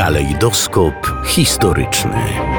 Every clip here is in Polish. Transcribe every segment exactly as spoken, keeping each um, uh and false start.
Kalejdoskop historyczny.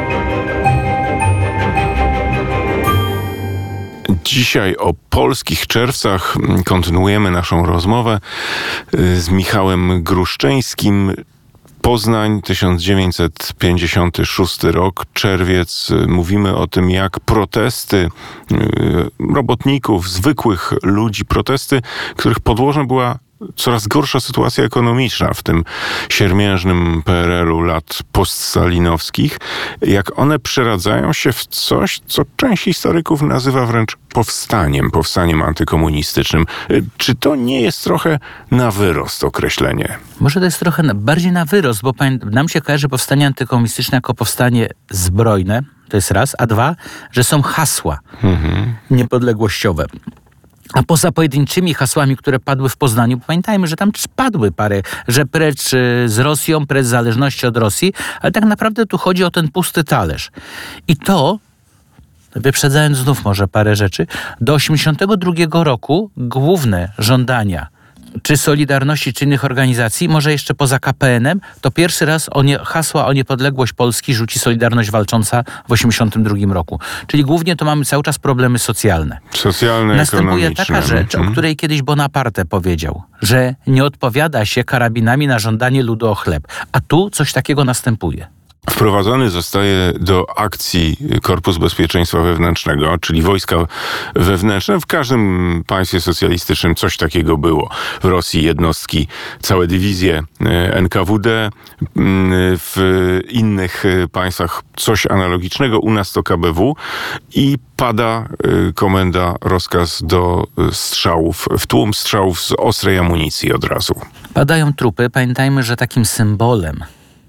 Dzisiaj o polskich czerwcach kontynuujemy naszą rozmowę z Michałem Gruszczyńskim. Poznań, tysiąc dziewięćset pięćdziesiąty szósty rok, czerwiec. Mówimy o tym, jak protesty robotników, zwykłych ludzi, protesty, których podłożem była coraz gorsza sytuacja ekonomiczna w tym siermiężnym P R L u lat poststalinowskich, jak one przeradzają się w coś, co część historyków nazywa wręcz powstaniem, powstaniem antykomunistycznym. Czy to nie jest trochę na wyrost określenie? Może to jest trochę na, bardziej na wyrost, bo nam się kojarzy powstanie antykomunistyczne jako powstanie zbrojne, to jest raz, a dwa, że są hasła mhm. niepodległościowe. A poza pojedynczymi hasłami, które padły w Poznaniu, pamiętajmy, że tam padły parę, że precz z Rosją, precz z zależności od Rosji, ale tak naprawdę tu chodzi o ten pusty talerz. I to, wyprzedzając znów może parę rzeczy, do osiemdziesiątego drugiego roku główne żądania czy Solidarności, czy innych organizacji, może jeszcze poza K P N em, to pierwszy raz o nie, hasła o niepodległość Polski rzuci Solidarność Walcząca w osiemdziesiątym drugim roku. Czyli głównie to mamy cały czas problemy socjalne. Socjalne, Następuje ekonomiczne. taka rzecz, mhm. o której kiedyś Bonaparte powiedział, że nie odpowiada się karabinami na żądanie ludu o chleb. A tu coś takiego następuje. Wprowadzony zostaje do akcji Korpus Bezpieczeństwa Wewnętrznego, czyli wojska wewnętrzne. W każdym państwie socjalistycznym coś takiego było. W Rosji jednostki, całe dywizje N K W D, w innych państwach coś analogicznego, u nas to K B W i pada komenda, rozkaz do strzałów, w tłum strzałów z ostrej amunicji od razu. Padają trupy. Pamiętajmy, że takim symbolem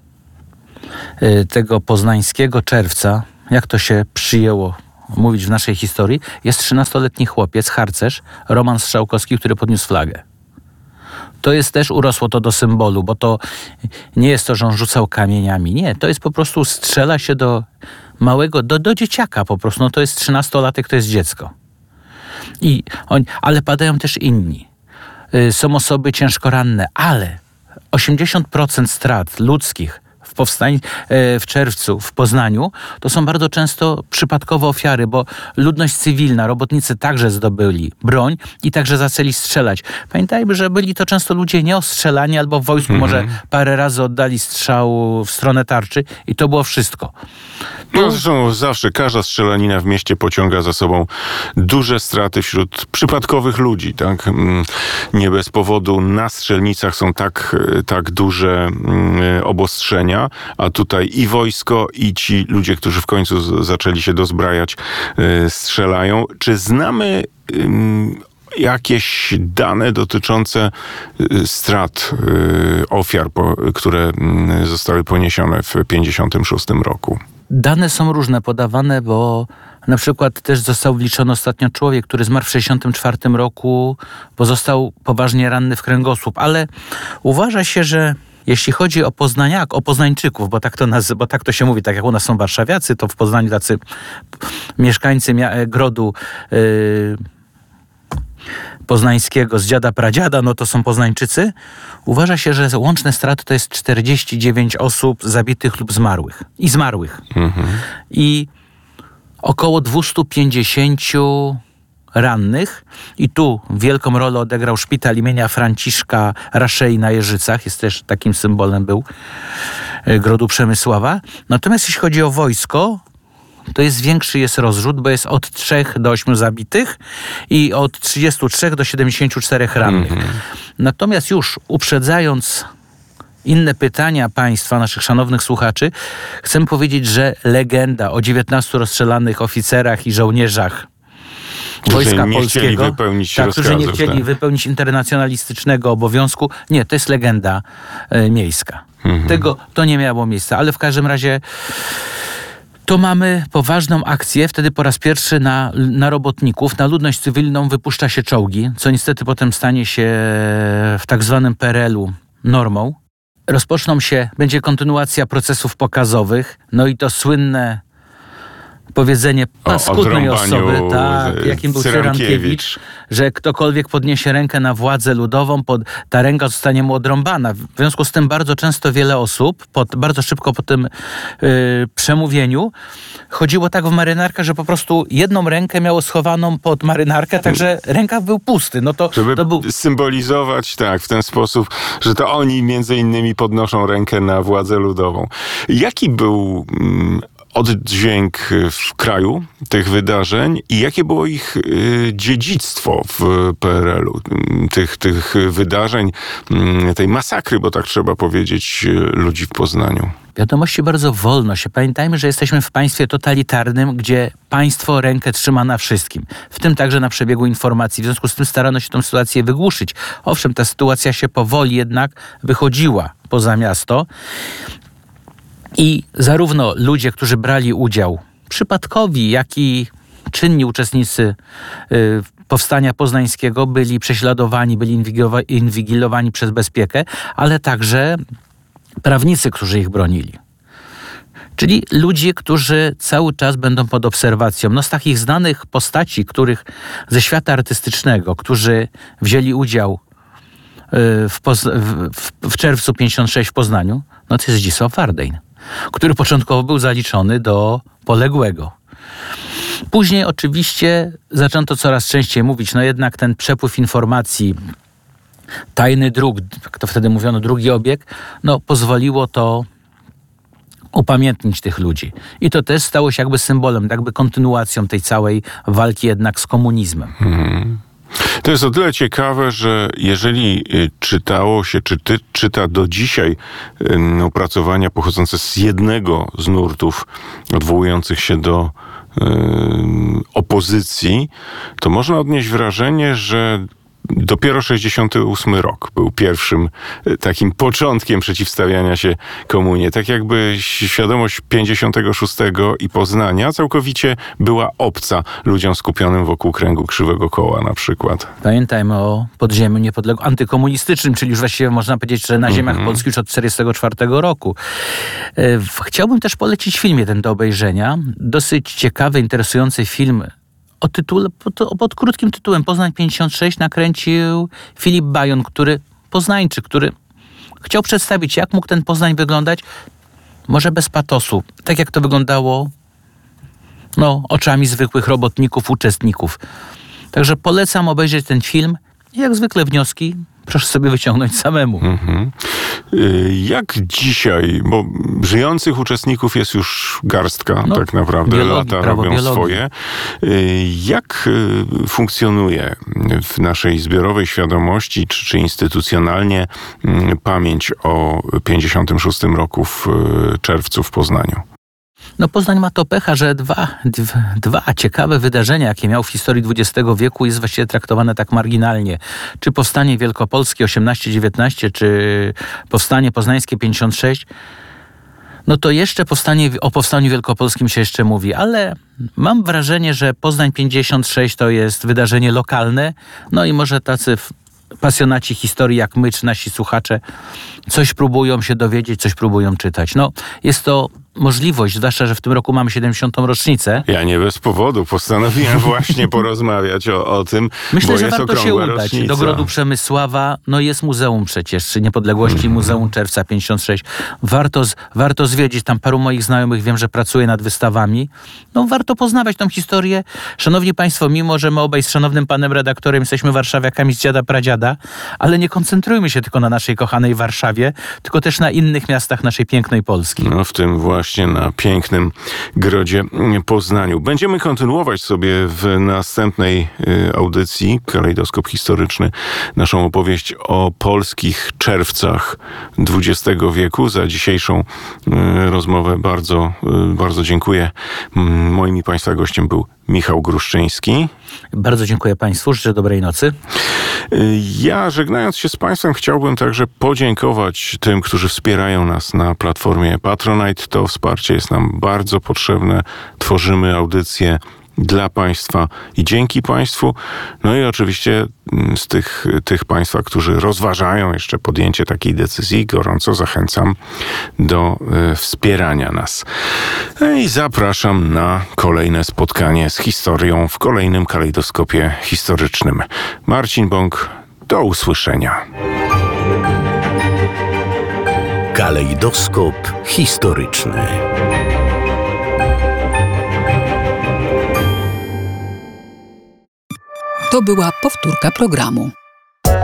tego poznańskiego czerwca, jak to się przyjęło mówić w naszej historii, jest trzynastoletni chłopiec, harcerz, Roman Strzałkowski, który podniósł flagę. To jest też, urosło to do symbolu, bo to nie jest to, że on rzucał kamieniami. Nie, to jest po prostu, strzela się do małego, do, do dzieciaka po prostu. No to jest trzynastolatek, to jest dziecko. I on, ale padają też inni. Są osoby ciężko ranne, ale osiemdziesiąt procent strat ludzkich w powstań w czerwcu w Poznaniu, to są bardzo często przypadkowe ofiary, bo ludność cywilna, robotnicy także zdobyli broń i także zaczęli strzelać. Pamiętajmy, że byli to często ludzie nieostrzelani albo w wojsku mm-hmm. może parę razy oddali strzał w stronę tarczy i to było wszystko. Tu... No zresztą zawsze każda strzelanina w mieście pociąga za sobą duże straty wśród przypadkowych ludzi, tak? Nie bez powodu na strzelnicach są tak, tak duże obostrzenia, a tutaj i wojsko, i ci ludzie, którzy w końcu z, zaczęli się dozbrajać, yy, strzelają. Czy znamy yy, jakieś dane dotyczące yy, strat yy, ofiar, po, które yy, zostały poniesione w pięćdziesiątym szóstym roku? Dane są różne podawane, bo na przykład też został wliczony ostatnio człowiek, który zmarł w sześćdziesiątym czwartym roku, bo został poważnie ranny w kręgosłup, ale uważa się, że jeśli chodzi o Poznaniak, o Poznańczyków, bo tak to nazy- bo tak to się mówi, tak jak u nas są warszawiacy, to w Poznaniu tacy mieszkańcy mia- grodu yy, poznańskiego z dziada pradziada, no to są Poznańczycy. Uważa się, że łączne straty to jest czterdzieści dziewięć osób zabitych lub zmarłych. I zmarłych. Mhm. I około dwieście pięćdziesiąt rannych. I tu wielką rolę odegrał szpital imienia Franciszka Raszei na Jeżycach. Jest też takim symbolem był grodu Przemysława. Natomiast jeśli chodzi o wojsko, to jest większy jest rozrzut, bo jest od trzech do ośmiu zabitych i od trzydziestu trzech do siedemdziesięciu czterech rannych. Mm-hmm. Natomiast już uprzedzając inne pytania państwa, naszych szanownych słuchaczy, chcę powiedzieć, że legenda o dziewiętnastu rozstrzelanych oficerach i żołnierzach Wojska nie Polskiego, chcieli wypełnić tak, rozkazów, którzy nie chcieli tak? wypełnić internacjonalistycznego obowiązku. Nie, to jest legenda y, miejska. Mm-hmm. Tego to nie miało miejsca, ale w każdym razie to mamy poważną akcję, wtedy po raz pierwszy na, na robotników, na ludność cywilną wypuszcza się czołgi, co niestety potem stanie się w tak zwanym P R L u normą. Rozpoczną się, będzie kontynuacja procesów pokazowych, no i to słynne powiedzenie paskudnej odrąbaniu, osoby, tak, jakim był Cyrankiewicz, że ktokolwiek podniesie rękę na władzę ludową, pod, ta ręka zostanie mu odrąbana. W związku z tym bardzo często wiele osób, pod, bardzo szybko po tym yy, przemówieniu, chodziło tak w marynarkę, że po prostu jedną rękę miało schowaną pod marynarkę, także rękaw był pusty. No to, Żeby to był... symbolizować tak w ten sposób, że to oni między innymi podnoszą rękę na władzę ludową. Jaki był mm, oddźwięk w kraju tych wydarzeń i jakie było ich y, dziedzictwo w P R L u? Tych, tych wydarzeń, y, tej masakry, bo tak trzeba powiedzieć, y, ludzi w Poznaniu. Wiadomości bardzo wolno się. Pamiętajmy, że jesteśmy w państwie totalitarnym, gdzie państwo rękę trzyma na wszystkim, w tym także na przebiegu informacji. W związku z tym starano się tę sytuację wygłuszyć. Owszem, ta sytuacja się powoli jednak wychodziła poza miasto i zarówno ludzie, którzy brali udział, przypadkowi, jak i czynni uczestnicy y, powstania poznańskiego byli prześladowani, byli inwigilowani przez bezpiekę, ale także prawnicy, którzy ich bronili. Czyli ludzie, którzy cały czas będą pod obserwacją. No z takich znanych postaci, których ze świata artystycznego, którzy wzięli udział w, Poz- w, w czerwcu pięćdziesiąt sześć w Poznaniu, no to jest Zdzisław Wardein, który początkowo był zaliczony do poległego. Później oczywiście zaczęto coraz częściej mówić, no jednak ten przepływ informacji, tajny dróg, jak to wtedy mówiono, drugi obieg, no pozwoliło to upamiętnić tych ludzi. I to też stało się jakby symbolem, jakby kontynuacją tej całej walki jednak z komunizmem. Hmm. To jest o tyle ciekawe, że jeżeli czytało się, czy ty, czyta do dzisiaj um, opracowania pochodzące z jednego z nurtów odwołujących się do um, opozycji, to można odnieść wrażenie, że dopiero sześćdziesiąty ósmy rok był pierwszym takim początkiem przeciwstawiania się komunie. Tak jakby świadomość pięćdziesiątego szóstego i Poznania całkowicie była obca ludziom skupionym wokół kręgu Krzywego Koła na przykład. Pamiętajmy o podziemiu niepodległym, antykomunistycznym, czyli już właściwie można powiedzieć, że na ziemiach mm-hmm. Polski już od tysiąc dziewięćset czterdziestego czwartego roku. Chciałbym też polecić film jeden do obejrzenia. Dosyć ciekawy, interesujący film o tytule, pod, pod krótkim tytułem Poznań pięćdziesiąt sześć nakręcił Filip Bajon, który poznańczyk, który chciał przedstawić, jak mógł ten Poznań wyglądać, może bez patosu, tak jak to wyglądało no, oczami zwykłych robotników, uczestników. Także polecam obejrzeć ten film i jak zwykle wnioski proszę sobie wyciągnąć samemu. Mm-hmm. Jak dzisiaj, bo żyjących uczestników jest już garstka, no, tak naprawdę, biologii, lata robią biologii. swoje. Jak funkcjonuje w naszej zbiorowej świadomości, czy, czy instytucjonalnie pamięć o pięćdziesiątym szóstym roku w czerwcu w Poznaniu? No Poznań ma to pecha, że dwa, dwa, dwa ciekawe wydarzenia, jakie miał w historii dwudziestego wieku, jest właściwie traktowane tak marginalnie. Czy powstanie wielkopolskie osiemnaście dziewiętnaście, czy powstanie poznańskie pięćdziesiąt sześć, no to jeszcze powstanie, o powstaniu wielkopolskim się jeszcze mówi, ale mam wrażenie, że Poznań pięćdziesiąt sześć to jest wydarzenie lokalne, no i może tacy pasjonaci historii jak my, czy nasi słuchacze, coś próbują się dowiedzieć, coś próbują czytać. No, jest to możliwość, zwłaszcza, że w tym roku mamy siedemdziesiątą rocznicę. Ja nie bez powodu postanowiłem właśnie porozmawiać o, o tym, Myślę, bo że jest warto się udać rocznica. do Grodu Przemysława. No jest muzeum przecież, czy Niepodległości, mm. Muzeum Czerwca pięćdziesiąt sześć. Warto, warto zwiedzić, tam paru moich znajomych wiem, że pracuje nad wystawami. No warto poznawać tą historię. Szanowni Państwo, mimo że my obaj z szanownym panem redaktorem jesteśmy warszawiakami z dziada pradziada, ale nie koncentrujmy się tylko na naszej kochanej Warszawie, tylko też na innych miastach naszej pięknej Polski. No w tym właśnie na pięknym Grodzie Poznaniu. Będziemy kontynuować sobie w następnej y, audycji Kalejdoskop Historyczny naszą opowieść o polskich czerwcach dwudziestego wieku. Za dzisiejszą y, rozmowę bardzo, y, bardzo dziękuję. Moim i Państwa gościem był Michał Gruszczyński. Bardzo dziękuję Państwu, życzę dobrej nocy. Ja, żegnając się z Państwem, chciałbym także podziękować tym, którzy wspierają nas na platformie Patronite. To wsparcie jest nam bardzo potrzebne. Tworzymy audycje dla państwa i dzięki państwu. No i oczywiście z tych, tych państwa, którzy rozważają jeszcze podjęcie takiej decyzji, gorąco zachęcam do y, wspierania nas. No i zapraszam na kolejne spotkanie z historią w kolejnym kalejdoskopie historycznym. Marcin Bąk, do usłyszenia. Kalejdoskop historyczny. To była powtórka programu.